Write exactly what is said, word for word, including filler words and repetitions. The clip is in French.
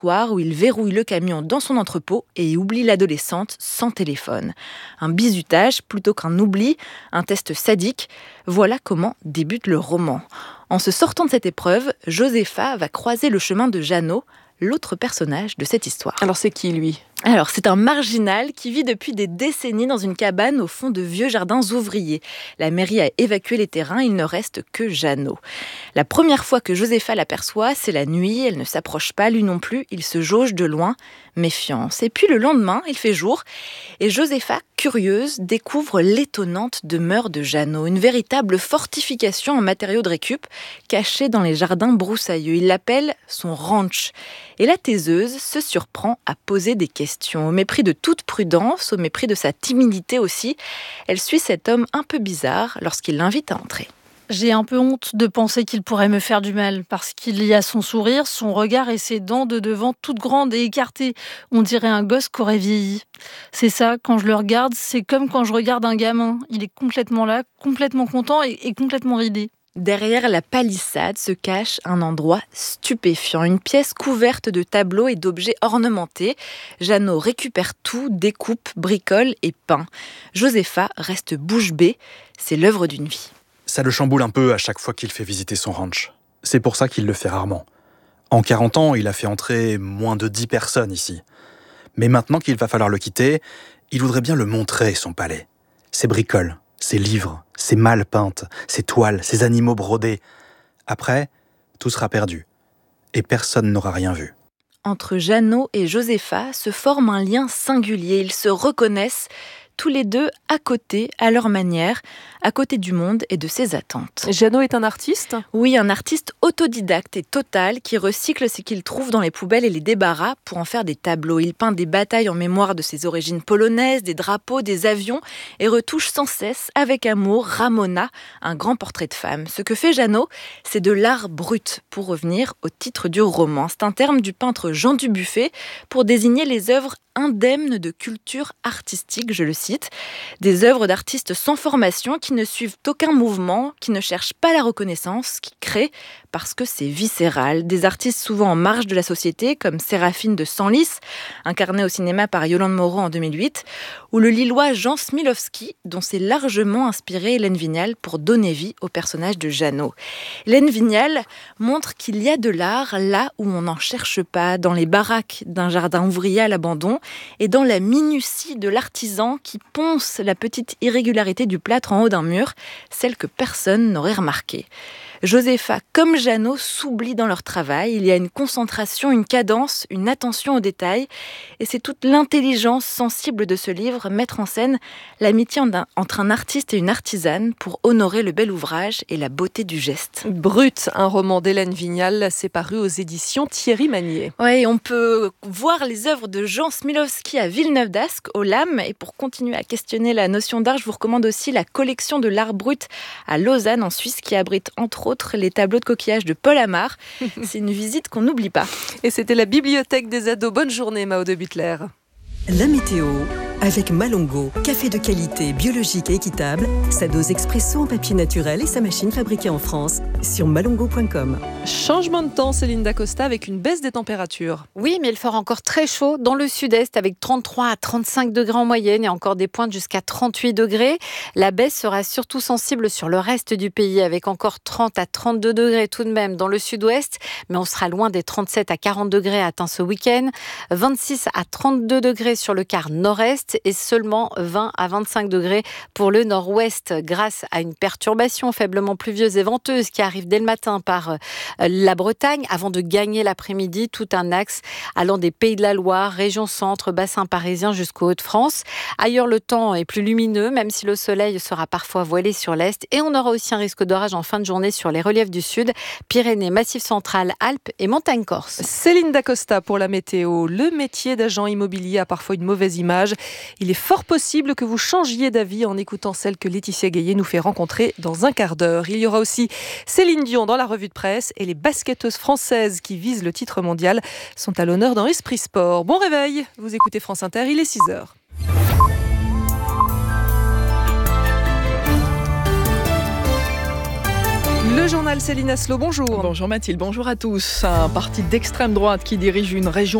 soir où il verrouille le camion dans son entrepôt et oublie l'adolescente sans téléphone. Un bizutage plutôt qu'un oubli, un test sadique. Voilà comment débute le roman. En se sortant de cette épreuve, Josépha va croiser le chemin de Jeannot, l'autre personnage de cette histoire. Alors c'est qui lui ? Alors, c'est un marginal qui vit depuis des décennies dans une cabane au fond de vieux jardins ouvriers. La mairie a évacué les terrains, il ne reste que Jeannot. La première fois que Josépha l'aperçoit, c'est la nuit, elle ne s'approche pas, lui non plus, il se jauge de loin, méfiance. Et puis le lendemain, il fait jour, et Josépha, curieuse, découvre l'étonnante demeure de Jeannot, une véritable fortification en matériaux de récup, cachée dans les jardins broussailleux. Il l'appelle son ranch. Et la taiseuse se surprend à poser des questions. Au mépris de toute prudence, au mépris de sa timidité aussi, elle suit cet homme un peu bizarre lorsqu'il l'invite à entrer. J'ai un peu honte de penser qu'il pourrait me faire du mal, parce qu'il y a son sourire, son regard et ses dents de devant toutes grandes et écartées. On dirait un gosse qui aurait vieilli. C'est ça, quand je le regarde, c'est comme quand je regarde un gamin. Il est complètement là, complètement content et, et complètement ridé. Derrière la palissade se cache un endroit stupéfiant, une pièce couverte de tableaux et d'objets ornementés. Jeannot récupère tout, découpe, bricole et peint. Josépha reste bouche bée, c'est l'œuvre d'une vie. Ça le chamboule un peu à chaque fois qu'il fait visiter son ranch. C'est pour ça qu'il le fait rarement. En quarante ans, il a fait entrer moins de dix personnes ici. Mais maintenant qu'il va falloir le quitter, il voudrait bien le montrer, son palais. Ses bricoles, ses livres, ses malles peintes, ses toiles, ses animaux brodés. Après, tout sera perdu. Et personne n'aura rien vu. Entre Jeannot et Josépha se forme un lien singulier. Ils se reconnaissent tous les deux à côté, à leur manière, à côté du monde et de ses attentes. Jeannot est un artiste ? Oui, un artiste autodidacte et total qui recycle ce qu'il trouve dans les poubelles et les débarras pour en faire des tableaux. Il peint des batailles en mémoire de ses origines polonaises, des drapeaux, des avions et retouche sans cesse, avec amour, Ramona, un grand portrait de femme. Ce que fait Jeannot, c'est de l'art brut, pour revenir au titre du roman. C'est un terme du peintre Jean Dubuffet pour désigner les œuvres indemnes de culture artistique, je le cite, des œuvres d'artistes sans formation qui ne suivent aucun mouvement, qui ne cherchent pas la reconnaissance, qui créent parce que c'est viscéral. Des artistes souvent en marge de la société, comme Séraphine de Senlis, incarnée au cinéma par Yolande Moreau en deux mille huit, ou le Lillois Jean Smilowski, dont s'est largement inspiré Hélène Vignal pour donner vie au personnage de Jeannot. Hélène Vignal montre qu'il y a de l'art là où on n'en cherche pas, dans les baraques d'un jardin ouvrier à l'abandon, et dans la minutie de l'artisan qui ponce la petite irrégularité du plâtre en haut d'un mur, celle que personne n'aurait remarquée. Josépha, comme Jeannot, s'oublient dans leur travail. Il y a une concentration, une cadence, une attention aux détails. Et c'est toute l'intelligence sensible de ce livre, mettre en scène l'amitié entre un artiste et une artisane pour honorer le bel ouvrage et la beauté du geste. Brut, un roman d'Hélène Vignal, c'est paru aux éditions Thierry Magnier. Oui, on peut voir les œuvres de Jean Smilowski à Villeneuve d'Ascq, au Lame. Et pour continuer à questionner la notion d'art, je vous recommande aussi la collection de l'art brut à Lausanne, en Suisse, qui abrite entre autres les tableaux de coquillages de Paul Amar. C'est une visite qu'on n'oublie pas. Et c'était la bibliothèque des ados. Bonne journée, Mao de Butler. La météo avec Malongo, café de qualité, biologique et équitable, sa dose expresso en papier naturel et sa machine fabriquée en France sur malongo point com. Changement de temps, Céline Dacosta, avec une baisse des températures. Oui, mais il fera encore très chaud dans le sud-est avec trente-trois à trente-cinq degrés en moyenne et encore des pointes jusqu'à trente-huit degrés. La baisse sera surtout sensible sur le reste du pays avec encore trente à trente-deux degrés tout de même dans le sud-ouest, mais on sera loin des trente-sept à quarante degrés atteints ce week-end, vingt-six à trente-deux degrés sur le quart nord-est et seulement vingt à vingt-cinq degrés pour le nord-ouest grâce à une perturbation faiblement pluvieuse et venteuse qui arrive dès le matin par la Bretagne avant de gagner l'après-midi tout un axe allant des Pays de la Loire, région centre, bassin parisien jusqu'aux Hauts-de-France. Ailleurs, le temps est plus lumineux même si le soleil sera parfois voilé sur l'est et on aura aussi un risque d'orage en fin de journée sur les reliefs du sud, Pyrénées, Massif central, Alpes et montagnes corse. Céline Dacosta pour la météo. Le métier d'agent immobilier a parfois une mauvaise image. Il est fort possible que vous changiez d'avis en écoutant celle que Laetitia Gaillet nous fait rencontrer dans un quart d'heure. Il y aura aussi Céline Dion dans la revue de presse et les basketteuses françaises qui visent le titre mondial sont à l'honneur dans Esprit Sport. Bon réveil, vous écoutez France Inter, il est six heures. Le journal Céline Aslo, bonjour. Bonjour Mathilde, bonjour à tous. Un parti d'extrême droite qui dirige une région